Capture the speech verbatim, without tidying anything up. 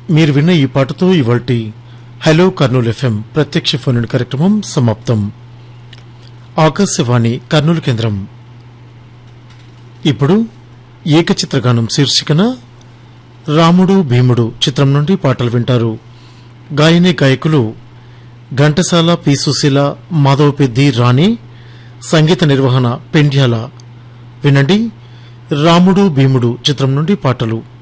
మీరు విన్న ఈ పాటతో ఇవాల్టి హలో కర్నూలు ఎఫ్ఎం ప్రత్యక్ష ఫోన్ కార్యక్రమం సమాప్తం. ఆకాశవాణి కర్నూలు కేంద్రం. ఇప్పుడు ఏకచిత్రగానం శీర్షికన రాముడు భీముడు చిత్రం నుండి పాటలు వింటారు. గాయని గాయకులు ఘంటసాల, పి సుశీల, మాధవపెద్ది, రాణి. సంగీత నిర్వహణ పెండ్యాల. వినండి, రాముడు భీముడు చిత్రం నుండి పాటలు.